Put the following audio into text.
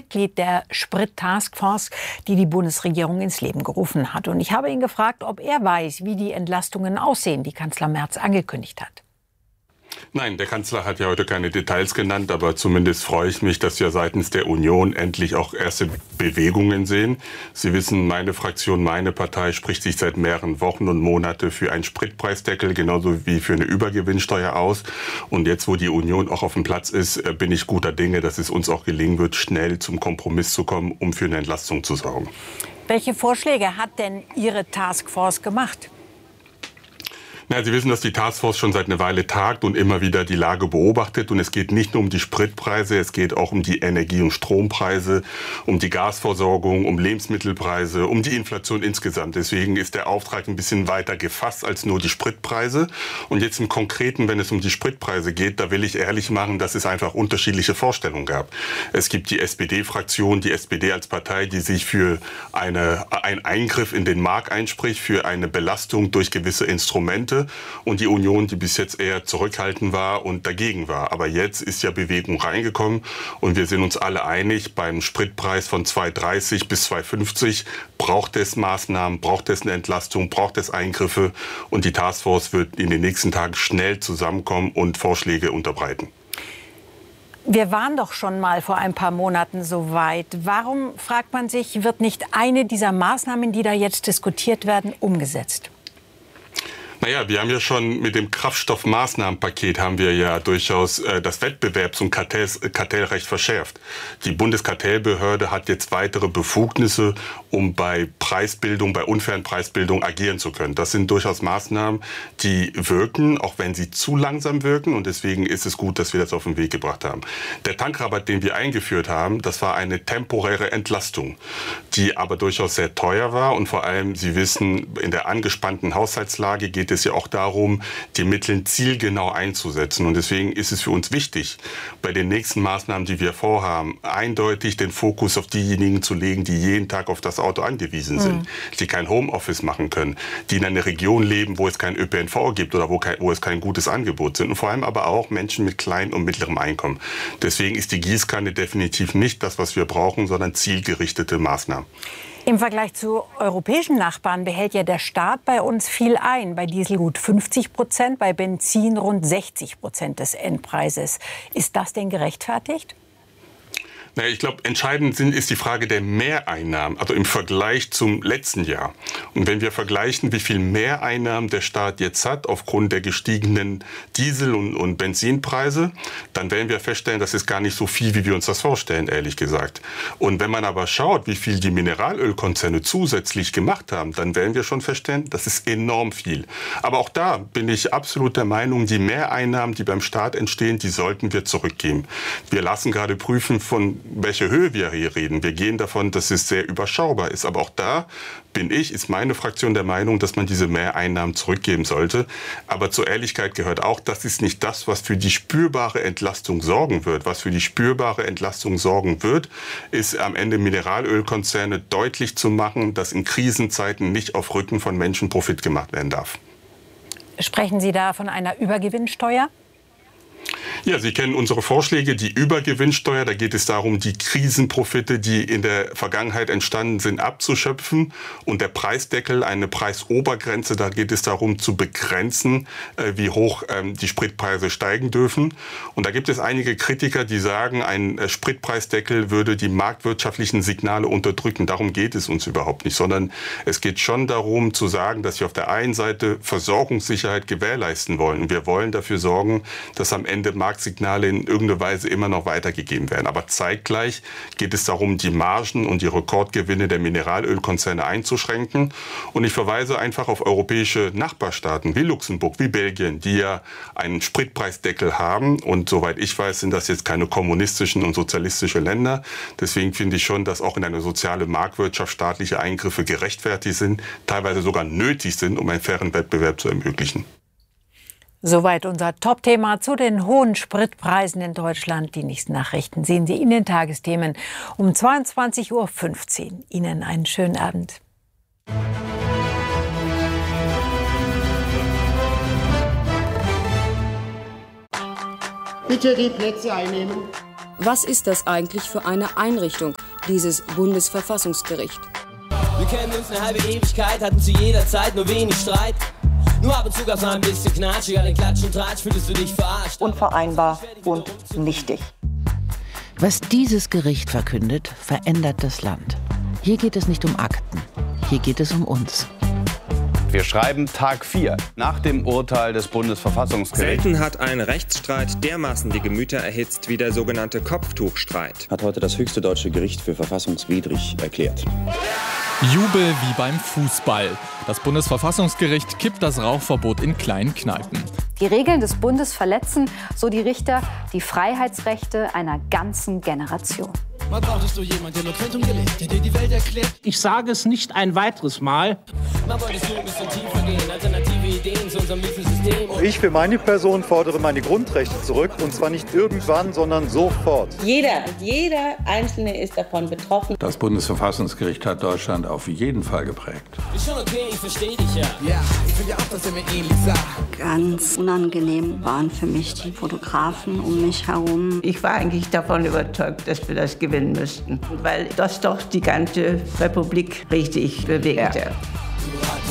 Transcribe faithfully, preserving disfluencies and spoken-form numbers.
Mitglied der Sprit-Taskforce, die die Bundesregierung ins Leben gerufen hat. Und ich habe ihn gefragt, ob er weiß, wie die Entlastungen aussehen, die Kanzler Merz angekündigt hat. Nein, der Kanzler hat ja heute keine Details genannt, aber zumindest freue ich mich, dass wir seitens der Union endlich auch erste Bewegungen sehen. Sie wissen, meine Fraktion, meine Partei spricht sich seit mehreren Wochen und Monaten für einen Spritpreisdeckel, genauso wie für eine Übergewinnsteuer aus. Und jetzt, wo die Union auch auf dem Platz ist, bin ich guter Dinge, dass es uns auch gelingen wird, schnell zum Kompromiss zu kommen, um für eine Entlastung zu sorgen. Welche Vorschläge hat denn Ihre Taskforce gemacht? Na, Sie wissen, dass die Taskforce schon seit einer Weile tagt und immer wieder die Lage beobachtet. Und es geht nicht nur um die Spritpreise, es geht auch um die Energie- und Strompreise, um die Gasversorgung, um Lebensmittelpreise, um die Inflation insgesamt. Deswegen ist der Auftrag ein bisschen weiter gefasst als nur die Spritpreise. Und jetzt im Konkreten, wenn es um die Spritpreise geht, da will ich ehrlich machen, dass es einfach unterschiedliche Vorstellungen gab. Es gibt die S P D-Fraktion, die S P D als Partei, die sich für eine, einen Eingriff in den Markt einspricht, für eine Belastung durch gewisse Instrumente. Und die Union, die bis jetzt eher zurückhaltend war und dagegen war. Aber jetzt ist ja Bewegung reingekommen und wir sind uns alle einig, beim Spritpreis von zwei dreißig bis zwei fünfzig braucht es Maßnahmen, braucht es eine Entlastung, braucht es Eingriffe. Und die Taskforce wird in den nächsten Tagen schnell zusammenkommen und Vorschläge unterbreiten. Wir waren doch schon mal vor ein paar Monaten so weit. Warum, fragt man sich, wird nicht eine dieser Maßnahmen, die da jetzt diskutiert werden, umgesetzt? Naja, wir haben ja schon mit dem Kraftstoffmaßnahmenpaket haben wir ja durchaus äh, das Wettbewerbs- und Kartells, Kartellrecht verschärft. Die Bundeskartellbehörde hat jetzt weitere Befugnisse, um bei Preisbildung, bei unfairen Preisbildung agieren zu können. Das sind durchaus Maßnahmen, die wirken, auch wenn sie zu langsam wirken. Und deswegen ist es gut, dass wir das auf den Weg gebracht haben. Der Tankrabatt, den wir eingeführt haben, das war eine temporäre Entlastung, die aber durchaus sehr teuer war. Und vor allem, Sie wissen, in der angespannten Haushaltslage geht es ja auch darum, die Mittel zielgenau einzusetzen. Und deswegen ist es für uns wichtig, bei den nächsten Maßnahmen, die wir vorhaben, eindeutig den Fokus auf diejenigen zu legen, die jeden Tag auf das Auto angewiesen sind, mhm. die kein Homeoffice machen können, die in einer Region leben, wo es kein Ö P N V gibt oder wo, kein, wo es kein gutes Angebot sind. Und vor allem aber auch Menschen mit kleinem und mittlerem Einkommen. Deswegen ist die Gießkanne definitiv nicht das, was wir brauchen, sondern zielgerichtete Maßnahmen. Im Vergleich zu europäischen Nachbarn behält ja der Staat bei uns viel ein. Bei Diesel gut fünfzig Prozent, bei Benzin rund sechzig Prozent des Endpreises. Ist das denn gerechtfertigt? Naja, ich glaube, entscheidend sind, ist die Frage der Mehreinnahmen, also im Vergleich zum letzten Jahr. Und wenn wir vergleichen, wie viel Mehreinnahmen der Staat jetzt hat aufgrund der gestiegenen Diesel- und, und Benzinpreise, dann werden wir feststellen, das ist gar nicht so viel, wie wir uns das vorstellen, ehrlich gesagt. Und wenn man aber schaut, wie viel die Mineralölkonzerne zusätzlich gemacht haben, dann werden wir schon feststellen, das ist enorm viel. Aber auch da bin ich absolut der Meinung, die Mehreinnahmen, die beim Staat entstehen, die sollten wir zurückgeben. Wir lassen gerade prüfen, von welche Höhe wir hier reden. Wir gehen davon, dass es sehr überschaubar ist. Aber auch da bin ich, ist meine Fraktion der Meinung, dass man diese Mehreinnahmen zurückgeben sollte. Aber zur Ehrlichkeit gehört auch, das ist nicht das, was für die spürbare Entlastung sorgen wird. Was für die spürbare Entlastung sorgen wird, ist am Ende Mineralölkonzerne deutlich zu machen, dass in Krisenzeiten nicht auf Rücken von Menschen Profit gemacht werden darf. Sprechen Sie da von einer Übergewinnsteuer? Ja, Sie kennen unsere Vorschläge, die Übergewinnsteuer. Da geht es darum, die Krisenprofite, die in der Vergangenheit entstanden sind, abzuschöpfen. Und der Preisdeckel, eine Preisobergrenze, da geht es darum, zu begrenzen, wie hoch die Spritpreise steigen dürfen. Und da gibt es einige Kritiker, die sagen, ein Spritpreisdeckel würde die marktwirtschaftlichen Signale unterdrücken. Darum geht es uns überhaupt nicht, sondern es geht schon darum, zu sagen, dass wir auf der einen Seite Versorgungssicherheit gewährleisten wollen. Und wir wollen dafür sorgen, dass am Ende Marktsignale in irgendeiner Weise immer noch weitergegeben werden. Aber zeitgleich geht es darum, die Margen und die Rekordgewinne der Mineralölkonzerne einzuschränken. Und ich verweise einfach auf europäische Nachbarstaaten wie Luxemburg, wie Belgien, die ja einen Spritpreisdeckel haben. Und soweit ich weiß, sind das jetzt keine kommunistischen und sozialistischen Länder. Deswegen finde ich schon, dass auch in einer sozialen Marktwirtschaft staatliche Eingriffe gerechtfertigt sind, teilweise sogar nötig sind, um einen fairen Wettbewerb zu ermöglichen. Soweit unser Top-Thema zu den hohen Spritpreisen in Deutschland. Die nächsten Nachrichten sehen Sie in den Tagesthemen um zweiundzwanzig Uhr fünfzehn. Ihnen einen schönen Abend. Bitte die Plätze einnehmen. Was ist das eigentlich für eine Einrichtung, dieses Bundesverfassungsgericht? Wir kennen uns eine halbe Ewigkeit, hatten zu jeder Zeit nur wenig Streit. Nur ab und zu gab's mal ein bisschen Knatsch, egal den Klatsch und Tratsch, fühlst du dich verarscht. Unvereinbar und nichtig. Was dieses Gericht verkündet, verändert das Land. Hier geht es nicht um Akten, hier geht es um uns. Wir schreiben Tag vier nach dem Urteil des Bundesverfassungsgerichts. Selten hat ein Rechtsstreit dermaßen die Gemüter erhitzt wie der sogenannte Kopftuchstreit. Hat heute das höchste deutsche Gericht für verfassungswidrig erklärt. Jubel wie beim Fußball. Das Bundesverfassungsgericht kippt das Rauchverbot in kleinen Kneipen. Die Regeln des Bundes verletzen, so die Richter, die Freiheitsrechte einer ganzen Generation. Man brauchtest du jemanden, der nur Quantum gelegt, der dir die Welt erklärt. Ich sage es nicht ein weiteres Mal. Man wolltest du ein bisschen tiefer gehen, alternative Ideen zu unserem Miefensystem. Ich für meine Person fordere meine Grundrechte zurück, und zwar nicht irgendwann, sondern sofort. Jeder, jeder Einzelne ist davon betroffen. Das Bundesverfassungsgericht hat Deutschland auf jeden Fall geprägt. Ist schon okay, ich verstehe dich ja. Ja, ich finde ja auch, dass er mir ähnlich sagt. Ganz unangenehm waren für mich die Fotografen um mich herum. Ich war eigentlich davon überzeugt, dass wir das gewinnen müssten, weil das doch die ganze Republik richtig bewegte. Ja.